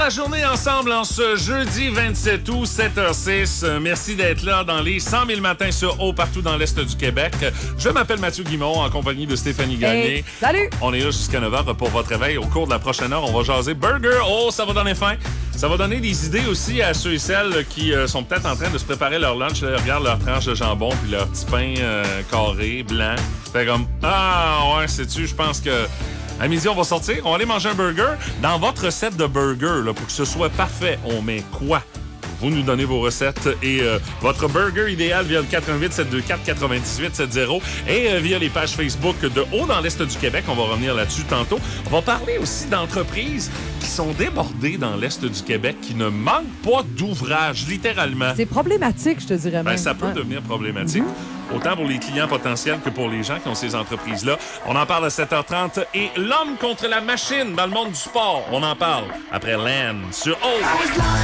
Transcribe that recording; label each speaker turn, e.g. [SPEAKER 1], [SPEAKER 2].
[SPEAKER 1] La journée ensemble en ce jeudi 27 août, 7h06. Merci d'être là dans les 100 000 matins sur Eau partout dans l'Est du Québec. Je m'appelle Mathieu Guimond en compagnie de Stéphanie Gagné.
[SPEAKER 2] Hey, salut!
[SPEAKER 1] On est là jusqu'à 9h pour votre réveil. Au cours de la prochaine heure, on va jaser burger. Oh, ça va donner faim. Ça va donner des idées aussi à ceux et celles qui sont peut-être en train de se préparer leur lunch. Là, ils regardent leur tranche de jambon puis leur petit pain carré, blanc. Fait comme, ah ouais, sais-tu, je pense que... À midi, on va sortir, on va aller manger un burger. Dans votre recette de burger, là, pour que ce soit parfait, on met quoi? Vous nous donnez vos recettes et votre burger idéal via le 88 724 98 70 et via les pages Facebook de Haut dans l'Est du Québec. On va revenir là-dessus tantôt. On va parler aussi d'entreprises qui sont débordées dans l'Est du Québec, qui ne manquent pas d'ouvrage, littéralement.
[SPEAKER 2] C'est problématique, je te dirais même.
[SPEAKER 1] Ça peut devenir problématique. Autant pour les clients potentiels que pour les gens qui ont ces entreprises-là. On en parle à 7h30. Et l'homme contre la machine dans le monde du sport, on en parle après Lan sur Haut.